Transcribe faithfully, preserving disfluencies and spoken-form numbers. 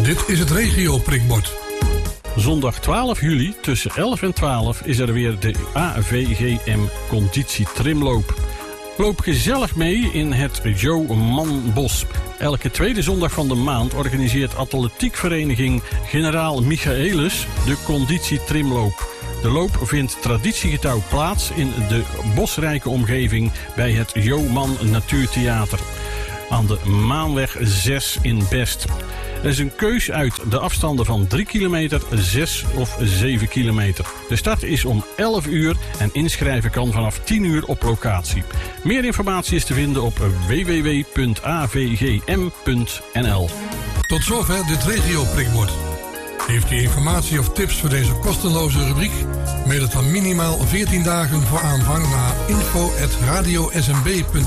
Dit is het regio prikbord. Zondag twaalf juli tussen elf en twaalf is er weer de A V G M Conditie Trimloop. Loop gezellig mee in het Jo Manbos. Elke tweede zondag van de maand organiseert atletiekvereniging Generaal Michaelis de Conditie Trimloop. De loop vindt traditiegetrouw plaats in de bosrijke omgeving bij het Joman Natuurtheater aan de Maanweg zes in Best. Er is een keus uit de afstanden van drie kilometer, zes of zeven kilometer. De start is om elf uur en inschrijven kan vanaf tien uur op locatie. Meer informatie is te vinden op w w w punt a v g m punt n l. Tot zover dit regio prikbord. Heeft u informatie of tips voor deze kosteloze rubriek? Mail het dan minimaal veertien dagen voor aanvang naar info at radio s m b punt n l.